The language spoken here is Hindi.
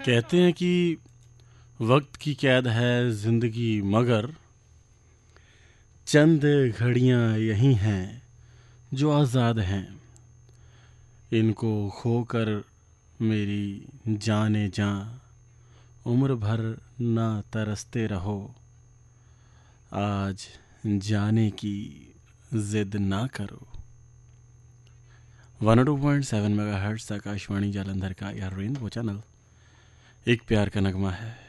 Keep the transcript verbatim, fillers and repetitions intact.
कहते हैं कि वक्त की कैद है जिंदगी, मगर चंद घड़ियां यही हैं जो आज़ाद हैं। इनको खोकर मेरी जाने जां उम्र भर ना तरसते रहो। आज जाने की जिद ना करो। One two point seven mega hertz Akashvani Jalandhar का यह रेनबो चैनल एक प्यार का नगमा है।